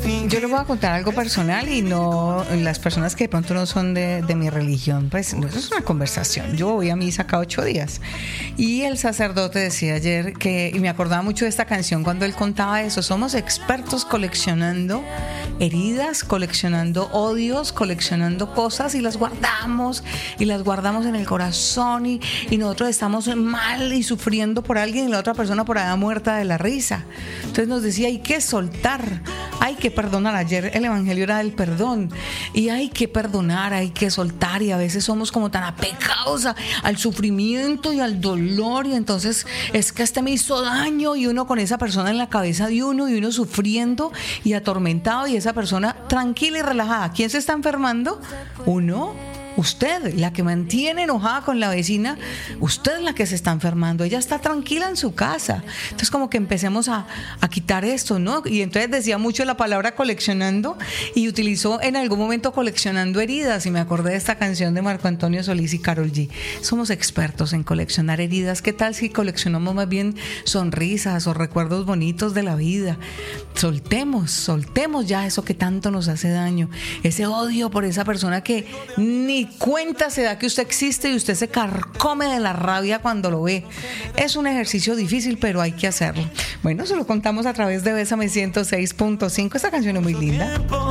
Yo les voy a contar algo personal y no las personas que de pronto no son de mi religión, pues no, eso es una conversación. Yo voy a misa cada 8 días y el sacerdote decía ayer y me acordaba mucho de esta canción cuando él contaba eso: somos expertos coleccionando heridas, coleccionando odios, coleccionando cosas y las guardamos en el corazón y nosotros estamos mal y sufriendo por alguien y la otra persona por allá muerta de la risa. Entonces nos decía, hay que soltar, hay que perdonar. Ayer el evangelio era del perdón y hay que perdonar, hay que soltar, y a veces somos como tan apegados al sufrimiento y al dolor, y entonces es que este me hizo daño y uno con esa persona en la cabeza de uno y uno sufriendo y atormentado y esa persona tranquila y relajada. ¿Quién se está enfermando? Uno. Usted, la que mantiene enojada con la vecina, usted es la que se está enfermando. Ella está tranquila en su casa. Entonces como que empecemos a quitar esto, ¿no? Y entonces decía mucho la palabra coleccionando y utilizó en algún momento coleccionando heridas, y me acordé de esta canción de Marco Antonio Solís y Karol G. Somos expertos en coleccionar heridas. ¿Qué tal si coleccionamos más bien sonrisas o recuerdos bonitos de la vida? Soltemos ya eso que tanto nos hace daño, ese odio por esa persona que ni cuenta se da que usted existe y usted se carcome de la rabia cuando lo ve. Es un ejercicio difícil, pero hay que hacerlo. Bueno, se lo contamos a través de Bésame 106.5. Esta canción es muy linda.